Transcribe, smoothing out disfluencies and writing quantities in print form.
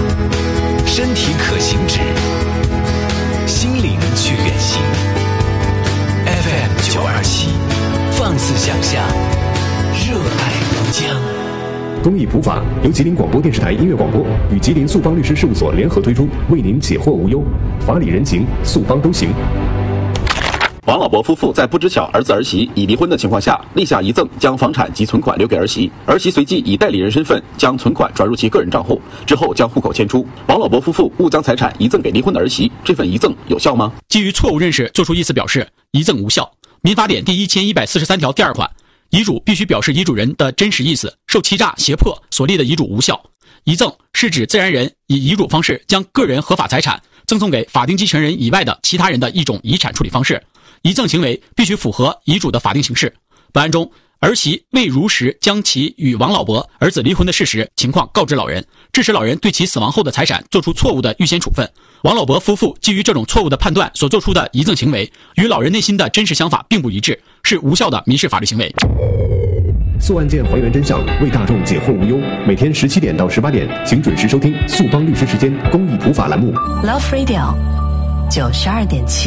身体可行止，心灵去远行。FM 927，放肆想象，热爱都江。 公益普法由吉林广播电视台音乐广播与吉林速邦律师事务所联合推出，为您解惑无忧，法理人情，速邦都行。 王老伯夫妇在不知晓儿子儿媳已离婚的情况下，立下遗赠，将房产及存款留给儿媳。儿媳随即以代理人身份将存款转入其个人账户，之后将户口迁出。王老伯夫妇误将财产遗赠给离婚的儿媳，这份遗赠有效吗？ 基于错误认识作出意思表示，遗赠无效。民法典第1143条第2款，遗嘱必须表示遗嘱人的真实意思，受欺诈胁迫所立的遗嘱无效。遗赠是指自然人以遗嘱方式将个人合法财产赠送给法定继承人以外的其他人的一种遗产处理方式。遗赠行为必须符合遗嘱的法定形式。本案中，儿媳未如实将其与王老伯儿子离婚的事实情况告知老人，致使老人对其死亡后的财产做出错误的预先处分。王老伯夫妇基于这种错误的判断所做出的遗赠行为，与老人内心的真实想法并不一致，是无效的民事法律行为。 速案件还原真相，为大众解惑无忧。每天17点到18点，请准时收听速邦律师时间公益普法栏目。 Love Radio 92.7。